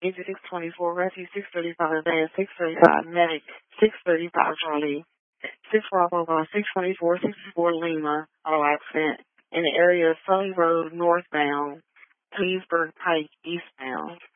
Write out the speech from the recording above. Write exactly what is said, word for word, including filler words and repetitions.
Agent six twenty-four, Rescue six thirty-five, Advance six thirty-five, Medic six thirty-five, Charlie, six Bravo, six twenty-four, sixty-four, Lima, auto accident in the area of Sully Road, northbound, Leesburg Pike, eastbound.